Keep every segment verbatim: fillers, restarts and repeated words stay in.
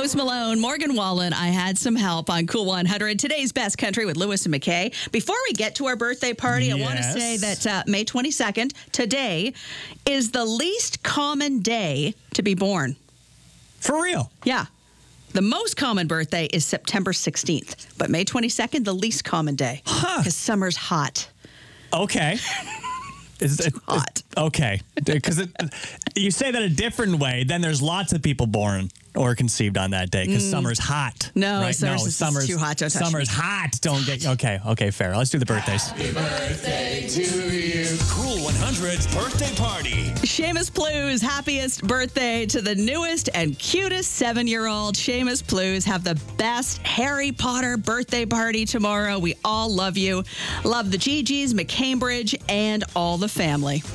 Post Malone, Morgan Wallen, I Had Some Help on Cool one hundred. Today's Best Country with Lewis and McKay. Before we get to our birthday party, yes. I want to say that uh, May twenty-second, today, is the least common day to be born. For real? Yeah. The most common birthday is September sixteenth, but May twenty-second, the least common day. Huh. Because summer's hot. Okay. Is it hot? Okay. Because you say that a different way, then there's lots of people born or conceived on that day because mm. summer's hot. No, right? summer's, no, summer's too hot. Don't touch Summer's me. hot. Don't get... Okay, okay, fair. Let's do the birthdays. Happy birthday to you. Cool one hundred's birthday party. Seamus Plews, happiest birthday to the newest and cutest seven-year-old. Seamus Plews, have the best Harry Potter birthday party tomorrow. We all love you. Love the Gigi's, McCambridge, and all the family.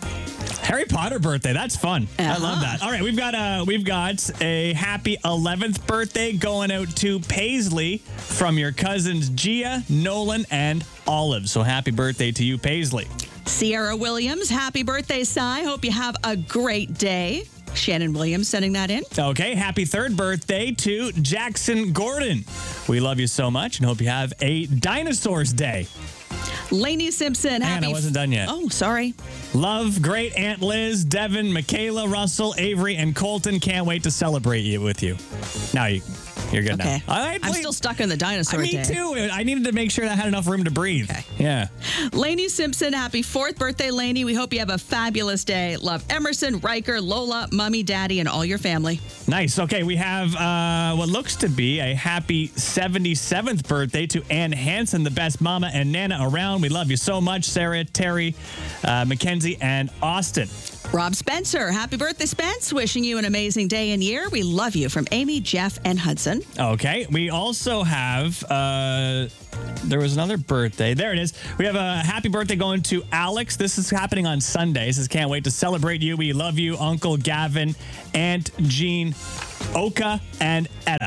Harry Potter birthday. That's fun. Uh-huh. I love that. All right, we've got a we've got a happy eleventh birthday going out to Paisley from your cousins Gia, Nolan, and Olive. So happy birthday to you, Paisley. Sierra Williams, happy birthday, Si. Hope you have a great day. Shannon Williams sending that in. Okay, happy third birthday to Jackson Gordon. We love you so much and hope you have a dinosaurs day. Lainey Simpson. Hang on, I wasn't done yet. Oh, sorry. Love, great Aunt Liz, Devin, Michaela, Russell, Avery, and Colton. Can't wait to celebrate you with you. Now you, you're good okay. now. All right, I'm still stuck in the dinosaur Me day. too. I needed to make sure that I had enough room to breathe. Okay. Yeah. Lainey Simpson, happy fourth birthday, Lainey. We hope you have a fabulous day. Love Emerson, Riker, Lola, Mommy, Daddy, and all your family. Nice. Okay, we have uh, what looks to be a happy seventy-seventh birthday to Ann Hansen, the best mama and nana around. We love you so much, Sarah, Terry, uh, Mackenzie, and Austin. Rob Spencer, happy birthday, Spence. Wishing you an amazing day and year. We love you from Amy, Jeff, and Hudson. Okay, we also have, uh, there was another birthday. There it is. We have a happy birthday going to Alex. This is happening on Sunday. This is Can't Wait to Celebrate You. We love you, Uncle Gavin, Aunt Jean, Oka, and Etta.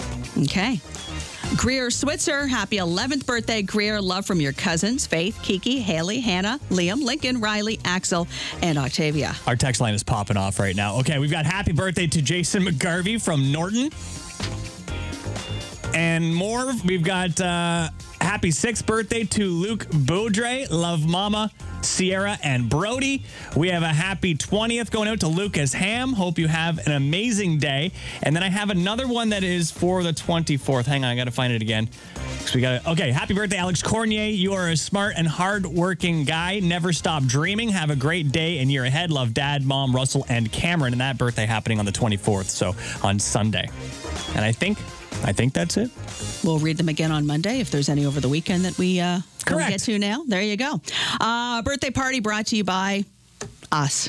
Okay. Greer Switzer, happy eleventh birthday, Greer. Love from your cousins, Faith, Kiki, Haley, Hannah, Liam, Lincoln, Riley, Axel, and Octavia. Our text line is popping off right now. Okay, we've got happy birthday to Jason McGarvey from Norton. And more, we've got uh, happy sixth birthday to Luke Baudre, Love Mama, Sierra, and Brody. We have a happy twentieth going out to Lucas Ham. Hope you have an amazing day. And then I have another one that is for the twenty-fourth. Hang on, I got to find it again. So we got Okay, happy birthday, Alex Cornier. You are a smart and hard-working guy. Never stop dreaming. Have a great day and year ahead. Love Dad, Mom, Russell, and Cameron. And that birthday happening on the twenty-fourth, so on Sunday. And I think... I think that's it. We'll read them again on Monday if there's any over the weekend that we uh, don't get to now. There you go. Uh, birthday party brought to you by us.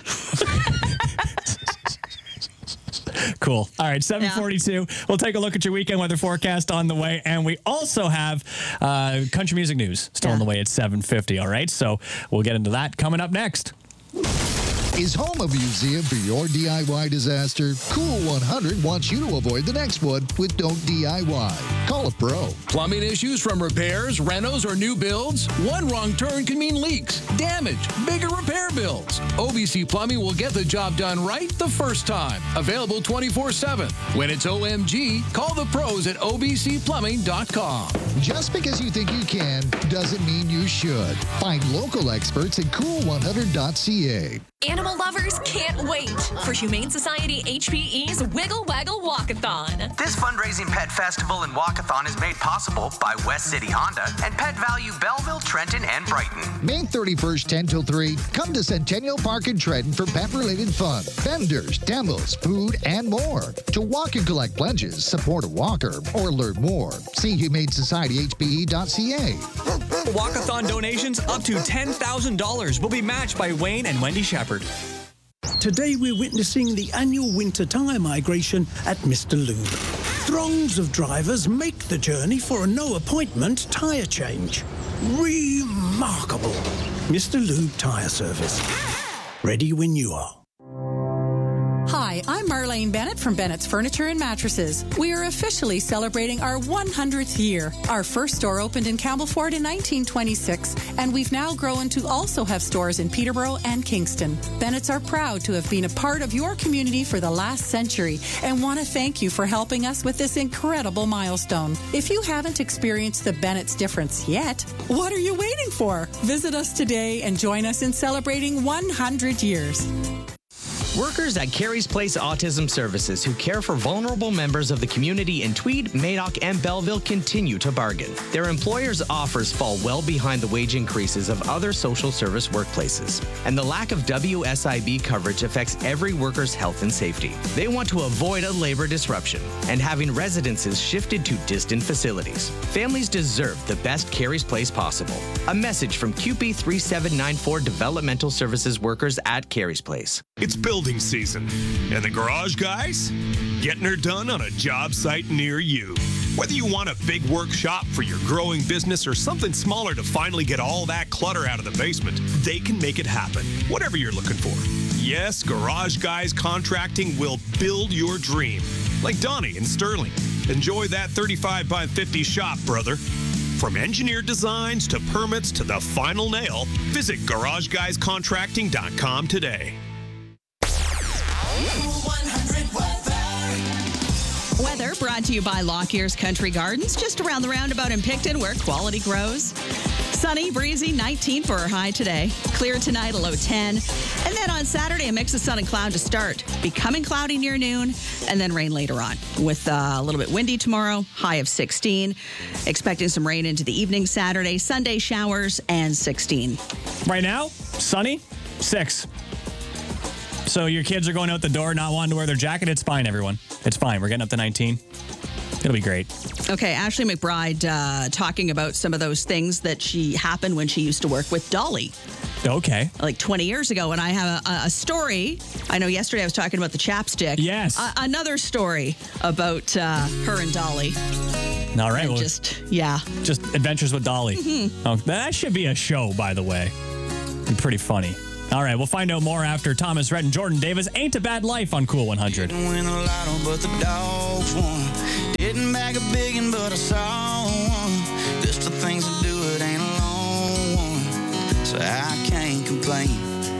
Cool. All right, seven forty-two. Yeah. We'll take a look at your weekend weather forecast on the way. And we also have uh, country music news still yeah. on the way at seven fifty. All right, so we'll get into that coming up next. Is home a museum for your D I Y disaster? Cool one hundred wants you to avoid the next one with Don't D I Y. Call a pro. Plumbing issues from repairs, renos, or new builds? One wrong turn can mean leaks, damage, bigger repair bills. O B C Plumbing will get the job done right the first time. Available twenty-four seven. When it's O M G, call the pros at O B C plumbing dot com. Just because you think you can doesn't mean you should. Find local experts at cool one hundred dot c a. Animal lovers can't wait for Humane Society H P E's Wiggle Waggle Walkathon. This fundraising pet festival and walkathon is made possible by West City Honda and Pet Value Belleville, Trenton, and Brighton. May thirty-first, ten till three, come to Centennial Park in Trenton for pet-related fun, vendors, demos, food, and more. To walk and collect pledges, support a walker, or learn more, see humane society h p e dot c a. Walkathon donations up to ten thousand dollars will be matched by Wayne and Wendy Shepherd. Today we're witnessing the annual winter tyre migration at Mister Lube. Throngs of drivers make the journey for a no-appointment tyre change. Remarkable. Mister Lube Tyre Service. Ready when you are. Hi, Hi, I'm Marlene Bennett from Bennett's Furniture and Mattresses. We are officially celebrating our one hundredth year. Our first store opened in Campbellford in nineteen twenty-six, and we've now grown to also have stores in Peterborough and Kingston. Bennett's are proud to have been a part of your community for the last century and want to thank you for helping us with this incredible milestone. If you haven't experienced the Bennett's difference yet, what are you waiting for? Visit us today and join us in celebrating one hundred years. Workers at Carey's Place Autism Services who care for vulnerable members of the community in Tweed, Madoc, and Belleville continue to bargain. Their employers' offers fall well behind the wage increases of other social service workplaces, and the lack of W S I B coverage affects every worker's health and safety. They want to avoid a labor disruption and having residences shifted to distant facilities. Families deserve the best Carey's Place possible. A message from Q P three seven nine four Developmental Services workers at Carey's Place. It's building season, and the garage guys getting her done on a job site near you. Whether you want a big workshop for your growing business or something smaller to finally get all that clutter out of the basement, they can make it happen, whatever you're looking for. Yes, Garage Guys Contracting will build your dream. Like Donnie and Sterling. Enjoy that thirty-five by fifty shop, brother. From engineered designs to permits to the final nail, visit garage guys contracting dot com today. Weather brought to you by Lockyear's Country Gardens, just around the roundabout in Picton, where quality grows. Sunny, breezy, nineteen for our high today. Clear tonight, a low ten. And then on Saturday, a mix of sun and cloud to start. Becoming cloudy near noon, and then rain later on. With uh, a little bit windy tomorrow, high of sixteen. Expecting some rain into the evening Saturday. Sunday, showers, and sixteen. Right now, sunny, six. So your kids are going out the door not wanting to wear their jacket. It's fine, everyone. It's fine. We're getting up to nineteen. It'll be great. Okay, Ashley McBride uh, talking about some of those things that she happened when she used to work with Dolly. Okay. Like twenty years ago. And I have a, a story. I know yesterday I was talking about the chapstick. Yes. Uh, another story about uh, her and Dolly. All right. And Well, just, yeah. Just Adventures with Dolly. Mm-hmm. Oh, that should be a show, by the way. Be pretty funny. All right, we'll find out more after Thomas Rhett and Jordan Davis. Ain't a Bad Life on Cool one hundred. Win a lotto, but the dogs won. Didn't bag a biggin', but I saw one. Just the things that